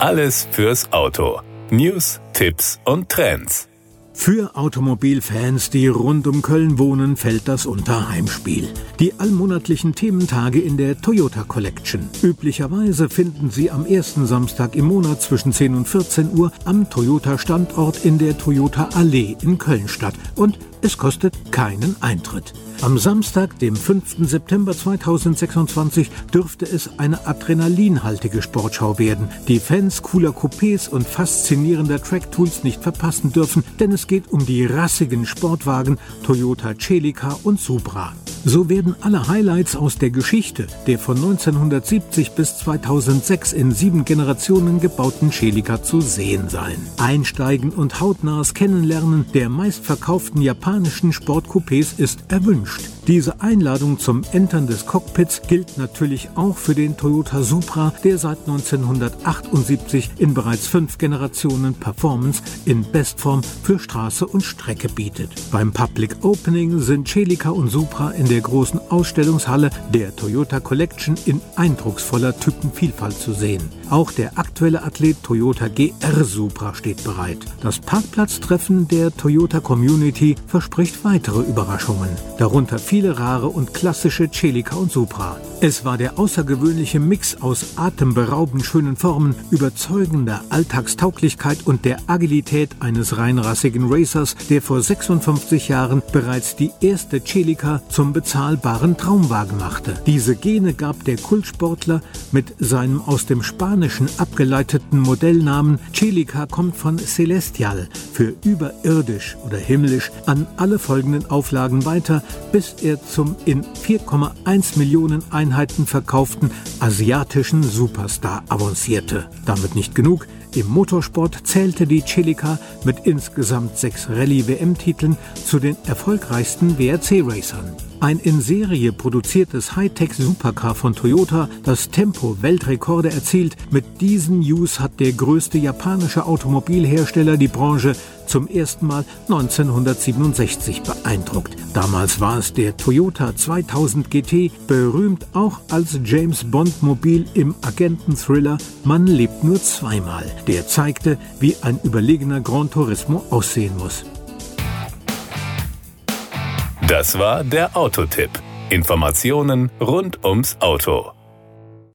Alles fürs Auto. News, Tipps und Trends. Für Automobilfans, die rund um Köln wohnen, fällt das unter Heimspiel. Die allmonatlichen Thementage in der Toyota Collection. Üblicherweise finden sie am ersten Samstag im Monat zwischen 10 und 14 Uhr am Toyota-Standort in der Toyota Allee in Köln statt. Und es kostet keinen Eintritt. Am Samstag, dem 5. September 2026, dürfte es eine adrenalinhaltige Sportschau werden, die Fans cooler Coupés und faszinierender Tracktools nicht verpassen dürfen, denn es geht um die rassigen Sportwagen Toyota Celica und Supra. So werden alle Highlights aus der Geschichte der von 1970 bis 2006 in 7 Generationen gebauten Celica zu sehen sein. Einsteigen und hautnahes Kennenlernen der meistverkauften japanischen Sportcoupés ist erwünscht. Diese Einladung zum Entern des Cockpits gilt natürlich auch für den Toyota Supra, der seit 1978 in bereits 5 Generationen Performance in Bestform für Straße und Strecke bietet. Beim Public Opening sind Celica und Supra in der großen Ausstellungshalle der Toyota Collection in eindrucksvoller Typenvielfalt zu sehen. Auch der aktuelle Athlet Toyota GR Supra steht bereit. Das Parkplatztreffen der Toyota Community verspricht weitere Überraschungen, darunter viele rare und klassische Celica und Supra. Es war der außergewöhnliche Mix aus atemberaubend schönen Formen, überzeugender Alltagstauglichkeit und der Agilität eines reinrassigen Racers, der vor 56 Jahren bereits die erste Celica zum bezahlbaren Traumwagen machte. Diese Gene gab der Kultsportler mit seinem aus dem Spanischen abgeleiteten Modellnamen Celica kommt von Celestial für überirdisch oder himmlisch an alle folgenden Auflagen weiter, bis er zum in 4,1 Millionen Einheiten verkauften asiatischen Superstar avancierte. Damit nicht genug. Im Motorsport zählte die Celica mit insgesamt 6 Rallye-WM-Titeln zu den erfolgreichsten WRC-Racern. Ein in Serie produziertes Hightech-Supercar von Toyota, das Tempo-Weltrekorde erzielt. Mit diesen News hat der größte japanische Automobilhersteller die Branche zum ersten Mal 1967 beeindruckt. Damals war es der Toyota 2000 GT, berühmt auch als James-Bond-Mobil im Agenten-Thriller Man lebt nur zweimal. Der zeigte, wie ein überlegener Gran Turismo aussehen muss. Das war der Autotipp. Informationen rund ums Auto.